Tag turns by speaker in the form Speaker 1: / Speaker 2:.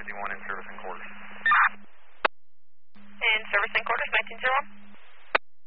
Speaker 1: 1 in service and quarters.
Speaker 2: In service and quarters, 1901.